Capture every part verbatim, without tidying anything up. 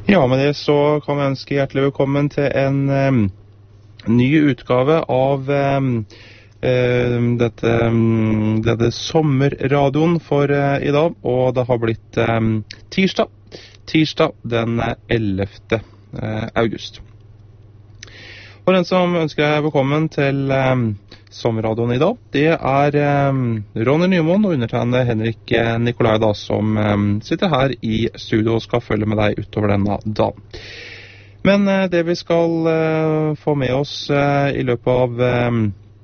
Ja, med det så kan vi ønske hjertelig velkommen til en um, ny utgave av um, uh, dette, um, dette sommerradioen for uh, i dag, og det har blitt um, tirsdag, tirsdag den ellevte Uh, august. Og den som ønsker velkommen til um, sommerradioen i dag, det er um, Ronny Nymoen og undertegnede Henrik Nikolai da, som um, sitter her i studio og skal følge med deg utover denne dagen. Men uh, det vi skal uh, få med oss uh, i løpet av um,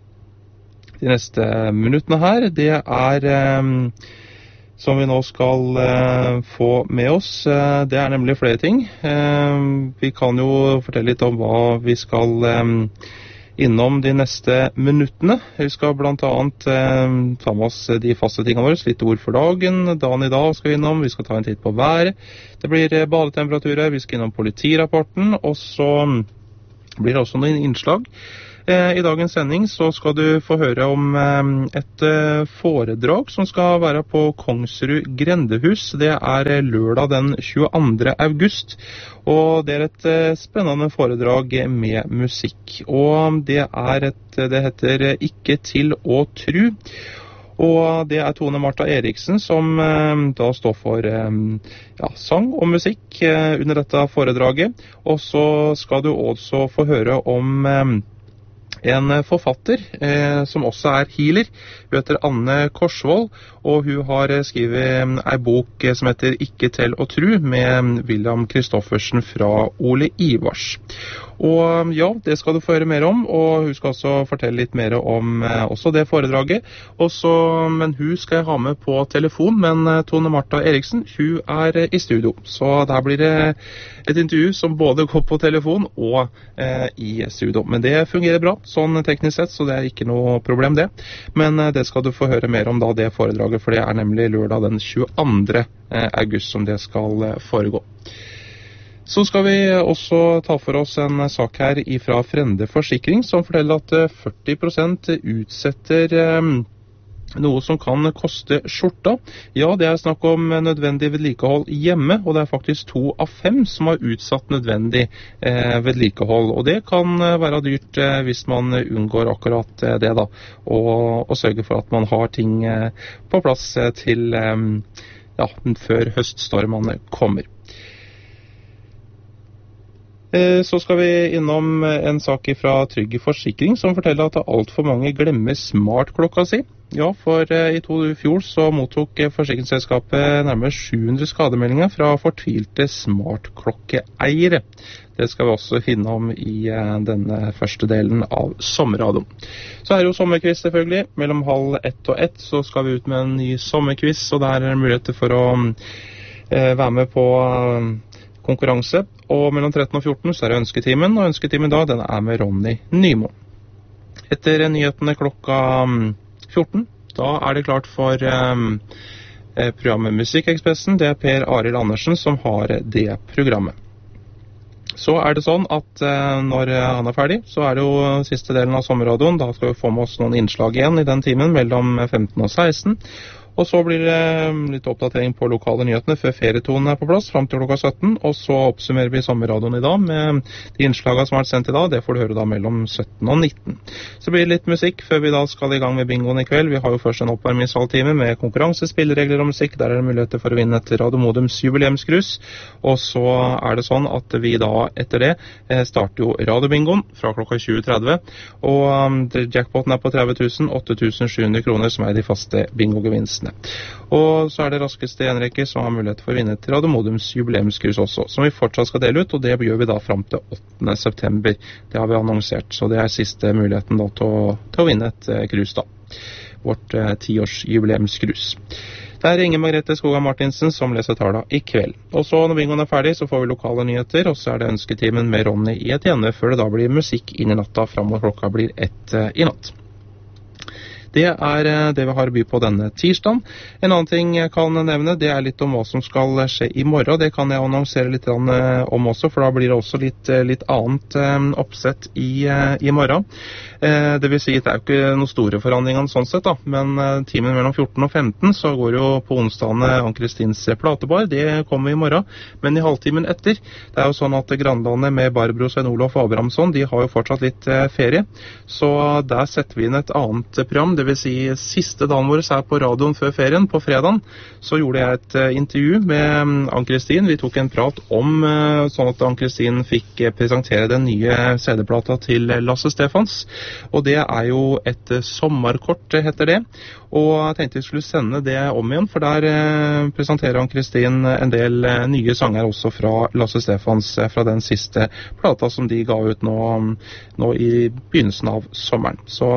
de neste minuttene her, det er um, som vi nå skal uh, få med oss. Uh, det er nemlig flere ting. Uh, vi kan jo fortelle litt om hva vi skal um, innom de neste minuttene. Vi skal blant annet uh, ta med oss de faste tingene våre, litt ord for dagen. Dagen i dag skal vi innom. Vi skal ta en titt på været. Det blir uh, badetemperaturer. Vi skal innom politirapporten. Og så blir det også noen innslag. I dagens sending så skal du få høre om et foredrag som skal være på Kongsrud Grendehus. Det er lørdag den tjueandre august, og det er et spennende foredrag med musikk. Og det er et, det heter Ikke til å tru. Og det er Tone Martha Eriksen som eh, da står for eh, ja, sang og musikk eh, under dette foredraget. Og så skal du også få høre om eh, en forfatter eh, som også er healer. Hun heter Anne Korsvold, og hun har skrevet en bok som heter Ikke til å tru, med William Kristoffersen fra Ole Ivars. Og ja, det skal du få høre mer om, og hun skal også fortelle litt mer om eh, også det foredraget. Også, men hun skal jeg ha med på telefon, men eh, Tone Martha Eriksen, hun er eh, i studio. Så der blir det et intervju som både går på telefon og eh, i studio. Men det fungerer bra, sånn teknisk sett, så det er ikke noe problem det. Men eh, det skal du få høre mer om da, det foredraget, for det er nemlig lørdag den tjueandre august som det skal eh, foregå. Så skal vi også ta for oss en sak her fra Frende Forsikring, som forteller at førti prosent utsetter eh, noe som kan koste skjorta. Ja, det er snakk om nødvendig vedlikehold hjemme, og det er faktisk to av fem som har utsatt nødvendig eh, vedlikehold. Og det kan være dyrt eh, hvis man unngår akkurat eh, det da, og, og sørger for at man har ting eh, på plass eh, til eh, ja, før høststormene kommer. Så skal vi innom en sak fra Trygge Forsikring som forteller at alt for mange glemmer smartklokka si. Ja, for i fjor så mottok forsikringsselskapet nærmere sju hundre skademeldinger fra fortvilte smartklokkeeiere. Det skal vi også finne om i denne første delen av sommerradioen. Så er det jo sommerquiz selvfølgelig. Mellom halv ett og ett så skal vi ut med en ny sommerquiz, og der er det muligheter for å eh, være med på konkurranse, og mellom tretten og fjorten så er det ønsketimen, og ønsketimen da, den er med Ronny Nymoen. Etter nyhetene klokka fjorten, da er det klart for um, programmet Musikkekspressen. Det er Per Arild Andersen som har det programmet. Så er det sånn at uh, når han er ferdig, så er det jo siste delen av sommerradioen. Da skal vi få med oss noen innslag igjen i den timen mellom femten og seksten. Og så blir det litt oppdatering på lokale nyhetene før ferietonen er på plass, frem til klokka sytten. Og så oppsummerer vi sommerradioen i dag med de innslagene som har vært sendt i dag. Det får du høre da mellom sytten og nitten. Så blir det litt musikk før vi da skal i gang med bingoen i kveld. Vi har jo først en oppvarmingshalvtime med konkurranse, spilleregler og musikk. Der er det muligheter for å vinne et Radio Modums jubileumskrus. Og så er det sånn at vi da etter det starter jo radiobingoen fra klokka tjue tretti. Og jackpoten er på tretti tusen åtte tusen sju hundre kroner, som er de faste bingogevinstene. Og så er det raskeste en rekke som har mulighet for å vinne til Radio Modums jubileumskrus også, som vi fortsatt skal dele ut, og det gjør vi da frem til åttende september. Det har vi annonsert, så det er siste muligheten da til å, til å vinne et uh, krus da. Vårt uh, tiårs jubileumskrus. Det er Inger Margrethe Skoga Martinsen som leser tallene i kveld. Og så når bingoen er ferdig, så får vi lokale nyheter, og så er det ønsketimen med Ronny i et hjemme, før det da blir musikk inn i natta, frem og klokka blir ett uh, i natt. Det er eh, det vi har å by på denne tirsdagen. En annen ting jeg kan nevne, det er litt om hva som skal skje i morgen. Det kan jeg annonsere litt om også, for da blir det også litt, litt annet oppsett i, i morgen. Det vil si, det er jo ikke noen store forandringer sånn sett, da, men timen mellom fjorten og femten så går jo på onsdagen Ann-Kristins platebar. Det kommer i morgen, men i halvtimen etter, det er jo sånn at Grandlandet med Barbro, Svein Olof og Abrahamsson, de har jo fortsatt litt ferie, så der setter vi inn et annet program. Det vil si, siste dagen vår er på radioen før ferien, på fredagen, så gjorde jeg et intervju med Ann-Kristin. Vi tok en prat om sånn at Ann-Kristin fikk presentere den nye C D-plata til Lasse Stefans, og det er jo et sommerkort, heter det. Og jeg tenkte vi skulle sende det om igjen, for der eh, presenterer Ann-Kristin en del eh, nye sanger også fra Lasse Stefans, eh, fra den siste plata som de ga ut nå, nå i begynnelsen av sommeren. Så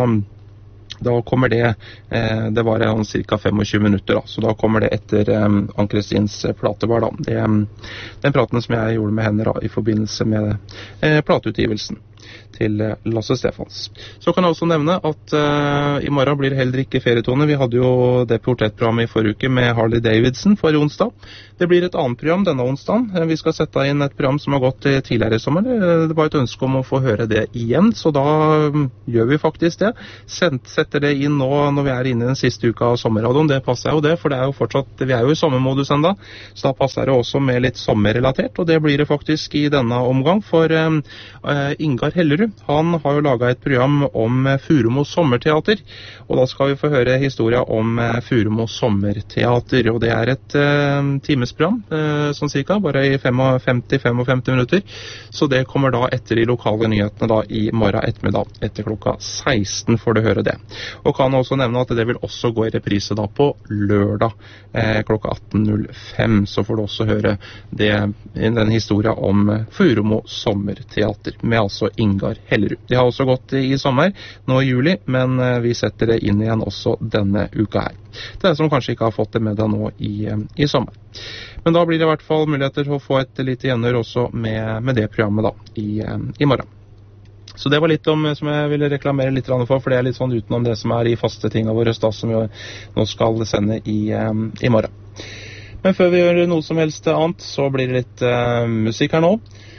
da kommer det, eh, det var ca. tjuefem minutter, da, så da kommer det etter eh, Ann-Kristins platebar. Da. Det, den praten som jeg gjorde med henne da, i forbindelse med eh, plateutgivelsen til Lasse Stefans. Så kan jeg også nevne at uh, i morgen blir det heller ikke ferietone. Vi hadde jo det portrettprogrammet i forrige uke med Harley Davidson forrige onsdag. Det blir et annet program denne onsdagen. Vi skal sette inn et program som har gått tidligere i sommer. Det var et ønske om å få høre det igjen, så da um, gjør vi faktisk det. Setter det inn nå når vi er inne i den siste uka av sommerradioen. Det passer jo det, for det er jo fortsatt, vi er jo i sommermodus enda, så da passer det også med litt sommerrelatert, og det blir det faktisk i denne omgang, for um, uh, Ingar Hellerud, han har jo laget et program om Furumo Sommerteater, og da skal vi få høre historien om Furumo Sommerteater, og det er et uh, timesprogram, uh, sånn cirka, bare i femtifem til femtifem minutter, så det kommer da etter de lokale nyhetene da i morgen ettermiddag, etter klokka seksten får du høre det. Og kan også nevne at det vil også gå i reprise da på lørdag eh, klokka atten null fem, så får du også høre det, den historien om Furumo Sommerteater, med altså Ingar Hellerud. Det har også gått i sommer, nå i juli, men vi setter det inn igjen også denne uka her. Det er som kanskje ikke har fått det med deg nå i, i sommer. Men da blir det i hvert fall muligheter til å få et lite gjenhør også med, med det programmet da, i, i morgen. Så det var litt om som jeg ville reklamere litt for, for det er litt sånn utenom det som er i faste tingene våre da, som vi nå skal sende i, i morgen. Men før vi gjør noe som helst annet, så blir det litt uh, musikk her nå.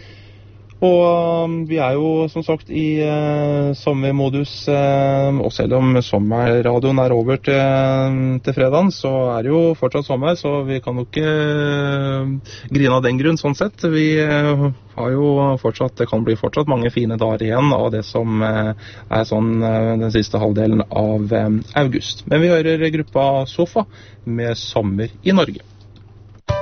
Og um, vi er jo som sagt i uh, sommermodus, uh, og selv om sommerradioen er over til, uh, til fredagen, så er det jo fortsatt sommer, så vi kan jo ikke uh, grine av den grunn sånn sett. Vi uh, har jo fortsatt, det kan bli fortsatt mange fine dager igjen av det som uh, er sånn uh, den siste halvdelen av um, august. Men vi hører gruppa Sofa med Sommer i Norge.